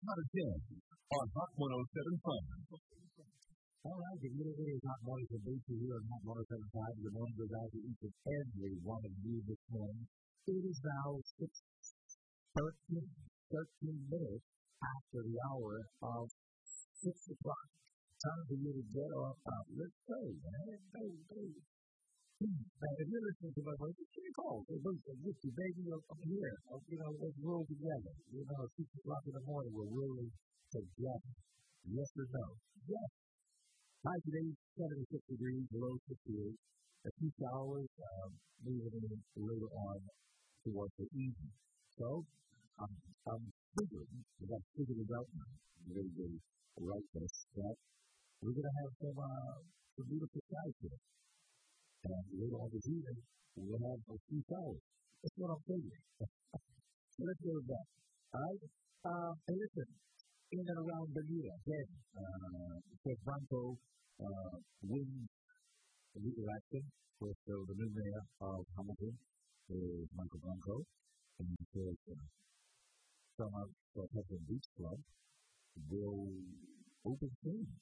out of 10 on Hot 1075. All right, the Little It is Hot Mornings and Booster here on Hot 1075. Good morning goes out to each and every one of you this morning. It is now 13 minutes after the hour of 6 o'clock. Time for you to get off. Let's go, man. Go. Now, if you're listening to my voice, just give me a call. Hey, Booster, get you, baby. I'm here. Let's roll together. 6 o'clock in the morning, we're rolling together. Yes or no? Yes. High today, 76 degrees, below 68. A few showers, moving in later on towards the evening. So, I'm figuring, I got to figure it out now. I'm going to write this, that we're going to have some beautiful skies here. And later on this evening, we'll have a few showers. That's what I'm figuring. So let's go with that. All right? And listen, in and around Bermuda, again, Chef Bronco wins the election with the new mayor of Hamilton, Michael Bronco, and he says some of the Pepper Beach Club will open soon.